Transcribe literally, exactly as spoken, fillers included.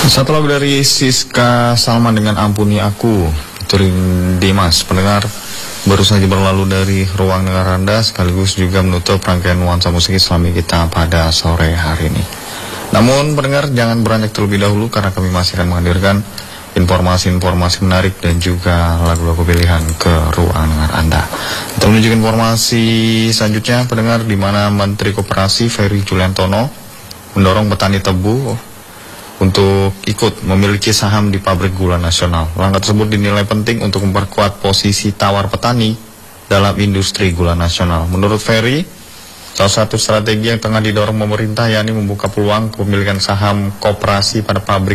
Satu lagu dari Siska Salman dengan Ampuni Aku, featuring Dimas. Pendengar, baru saja berlalu dari Ruang Dengar Anda, sekaligus juga menutup rangkaian nuansa musik Islami kita pada sore hari ini. Namun pendengar, jangan beranjak terlebih dahulu, karena kami masih akan menghadirkan informasi-informasi menarik dan juga lagu-lagu pilihan ke Ruang Dengar Anda. Kita menuju informasi selanjutnya, pendengar, di mana Menteri Koperasi Ferry Juliantono mendorong petani tebu untuk ikut memiliki saham di pabrik gula nasional. Langkah tersebut dinilai penting untuk memperkuat posisi tawar petani dalam industri gula nasional. Menurut Ferry, salah satu strategi yang tengah didorong pemerintah yakni membuka peluang kepemilikan saham koperasi pada pabrik